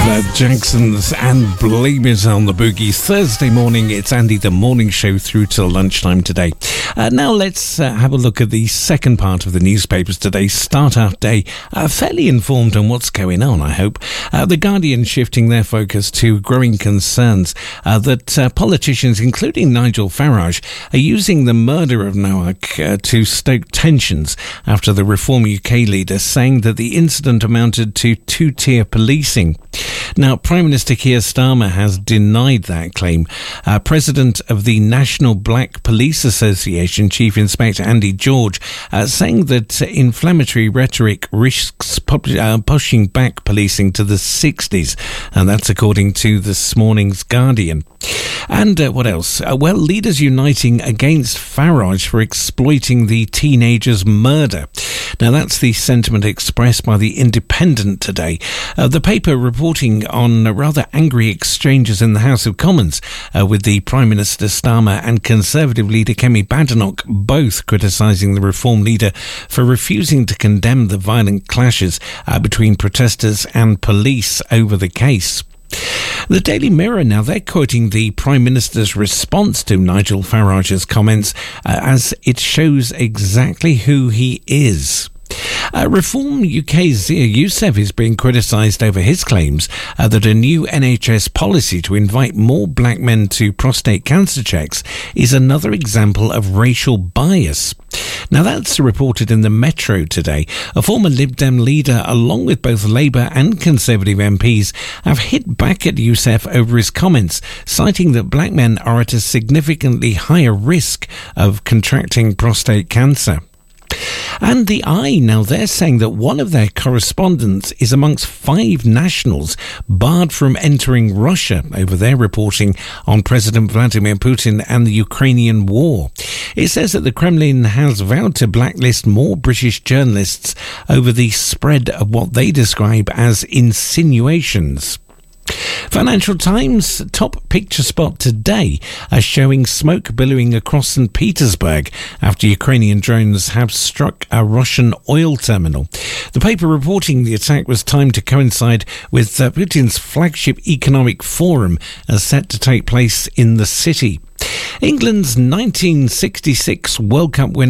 Jacksons and Blame It on the Boogie. Thursday morning, it's Andy, the morning show through till lunchtime today. Now let's have a look at the second part of the newspapers today. Start our day fairly informed on what's going on, I hope. The Guardian shifting their focus to growing concerns that politicians, including Nigel Farage, are using the murder of Nawak to stoke tensions after the Reform UK leader saying that the incident amounted to two-tier policing. Now, Prime Minister Keir Starmer has denied that claim. President of the National Black Police Association, Chief Inspector Andy George, saying that inflammatory rhetoric risks pushing back policing to the 60s, and that's according to this morning's Guardian. And what else? Well, leaders uniting against Farage for exploiting the teenager's murder. Now, that's the sentiment expressed by the Independent today. The paper reporting on rather angry exchanges in the House of Commons with the Prime Minister Starmer and Conservative leader Kemi Badenoch both criticising the Reform leader for refusing to condemn the violent clashes between protesters and police over the case. The Daily Mirror now, they're quoting the Prime Minister's response to Nigel Farage's comments as it shows exactly who he is. Reform UK's Zia Youssef is being criticised over his claims that a new NHS policy to invite more black men to prostate cancer checks is another example of racial bias. Now, that's reported in the Metro today. A former Lib Dem leader, along with both Labour and Conservative MPs, have hit back at Youssef over his comments, citing that black men are at a significantly higher risk of contracting prostate cancer. And the Eye, now they're saying that one of their correspondents is amongst 5 nationals barred from entering Russia over their reporting on President Vladimir Putin and the Ukrainian war. It says that the Kremlin has vowed to blacklist more British journalists over the spread of what they describe as insinuations. Financial Times top picture spot today showing smoke billowing across St. Petersburg after Ukrainian drones have struck a Russian oil terminal. The paper reporting the attack was timed to coincide with Putin's flagship economic forum set to take place in the city. England's 1966 World Cup winner